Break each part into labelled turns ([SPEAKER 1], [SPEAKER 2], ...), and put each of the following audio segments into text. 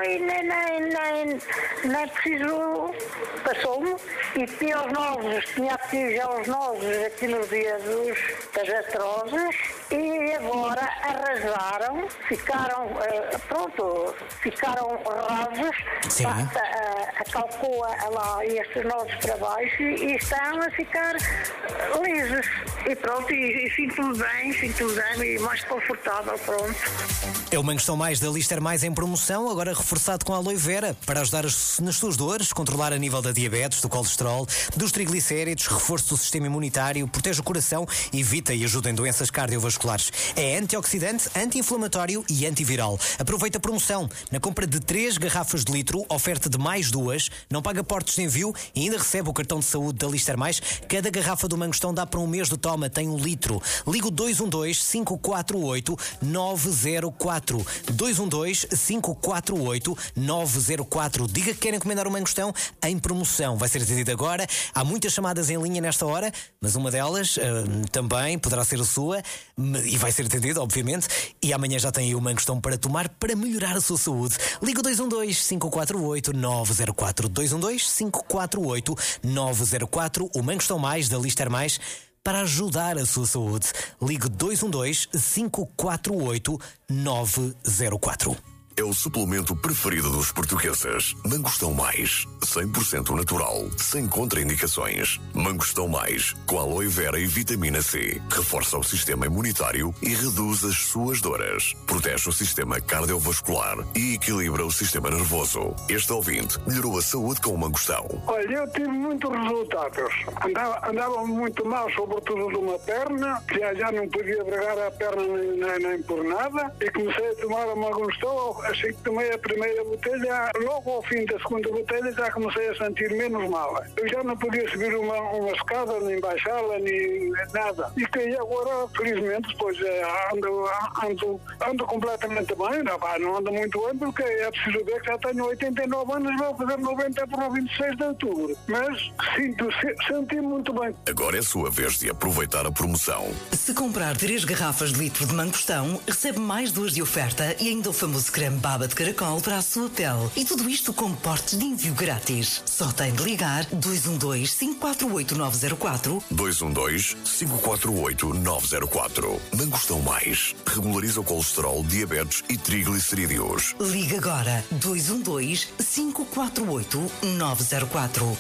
[SPEAKER 1] e nem preciso, passou-me, e tinha os nozes, tinha aqui já os nozes aqui nos dedos das artroses, e agora arrasaram, ficaram, ficaram rasos, acalcou lá estes nozes para baixo e estão a ficar lisos. E pronto, e sinto-me bem, e mais confortável, pronto.
[SPEAKER 2] É o Mangostão Mais da Lister Mais em promoção, agora reforçado com aloe vera, para ajudar nas suas dores, controlar a nível da diabetes, do colesterol, dos triglicéridos, reforço do sistema imunitário, protege o coração, evita e ajuda em doenças cardiovasculares. É antioxidante, anti-inflamatório e antiviral. Aproveita a promoção. Na compra de 3 garrafas de litro, oferta de mais 2, não paga portos de envio e ainda recebe o cartão de saúde da Lister Mais. Cada garrafa do Mangostão dá para um mês do Toma, tem 1 litro. Liga o 212-548-904. 212-548-904. Diga que querem encomendar o Mangostão em promoção. Vai ser atendido agora. Há muitas chamadas em linha nesta hora, mas uma delas também poderá ser a sua e vai ser atendida, obviamente. E amanhã já tem aí o Mangostão para tomar para melhorar a sua saúde. Liga o 212-548-904. 212-548-904. O Mangostão Mais da Lister Mais, para ajudar a sua saúde. Ligue 212-548-904.
[SPEAKER 3] É o suplemento preferido dos portugueses. Mangostão Mais, 100% natural, sem contraindicações. Mangostão Mais, com aloe vera e vitamina C. Reforça o sistema imunitário e reduz as suas dores. Protege o sistema cardiovascular e equilibra o sistema nervoso. Este ouvinte melhorou a saúde com o Mangostão.
[SPEAKER 4] Olha, eu tive muitos resultados. Andava muito mal, sobretudo de uma perna, que já não podia bregar a perna nem por nada, e comecei a tomar o Mangostão. Assim que tomei a primeira botelha, logo ao fim da segunda botelha já comecei a sentir menos mal. Eu já não podia subir uma escada, nem baixá-la, nem nada. E que agora, felizmente, depois ando completamente bem. Não ando muito bem, porque é preciso ver que já tenho 89 anos e vou fazer 90 para o 26 de outubro. Mas senti muito bem.
[SPEAKER 3] Agora é a sua vez de aproveitar a promoção.
[SPEAKER 5] Se comprar 3 garrafas de litro de Mangostão, recebe mais 2 de oferta e ainda o famoso creme baba de caracol para a sua pele. E tudo isto com portes de envio grátis. Só tem de ligar 212-548-904.
[SPEAKER 3] 212-548-904. Mangostão Mais. Regulariza o colesterol, diabetes e triglicerídeos.
[SPEAKER 5] Liga agora 212-548-904.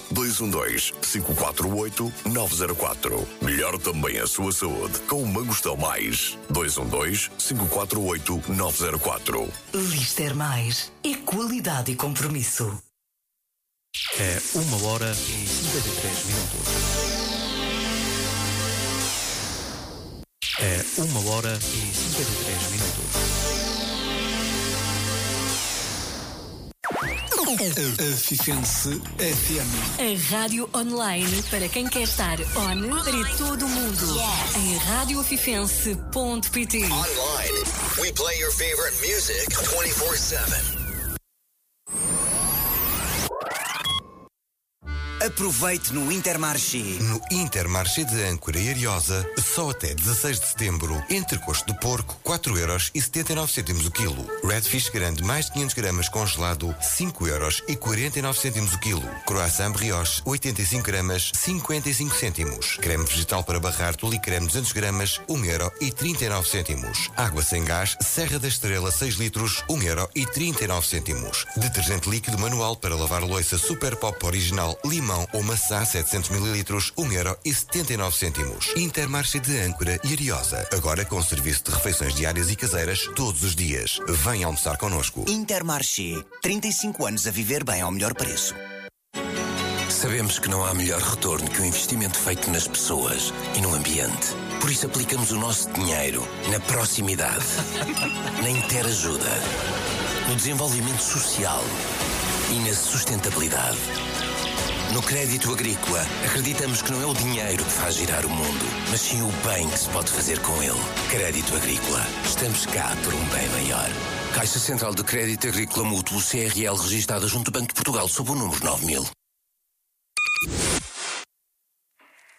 [SPEAKER 3] 212-548-904. Melhor também a sua saúde com o Mangostão Mais. 212-548-904.
[SPEAKER 5] Lister Mais é qualidade e compromisso.
[SPEAKER 6] É 1h53. É 1h53. Afifense FM.
[SPEAKER 7] A rádio online para quem quer estar on para todo o mundo. Em radioafifense.pt.
[SPEAKER 8] Online, we play your favorite music 24/7.
[SPEAKER 9] Aproveite no Intermarché.
[SPEAKER 10] No Intermarché de Âncora e Ariosa, só até 16 de setembro, entrecosto de porco, 4,79€ o quilo. Redfish grande, mais 500 gramas congelado, 5,49€ o quilo. Croissant brioche, 85 gramas, 55 cêntimos. Creme vegetal para barrar Tulicreme 200 gramas, 1,39€. Água sem gás, Serra da Estrela 6 litros, 1,39€. Detergente líquido manual para lavar louça Super Pop original, limão ou maçã 700 ml, 1,79€. Intermarché de Âncora e Ariosa. Agora com serviço de refeições diárias e caseiras todos os dias. Venha almoçar connosco.
[SPEAKER 9] Intermarché. 35 anos a viver bem ao melhor preço.
[SPEAKER 8] Sabemos que não há melhor retorno que o investimento feito nas pessoas e no ambiente. Por isso aplicamos o nosso dinheiro na proximidade, na interajuda, no desenvolvimento social e na sustentabilidade. No crédito agrícola, acreditamos que não é o dinheiro que faz girar o mundo, mas sim o bem que se pode fazer com ele. Crédito agrícola. Estamos cá por um bem maior. Caixa Central de Crédito Agrícola Mútuo, CRL, registada junto do Banco de Portugal, sob o número 9000.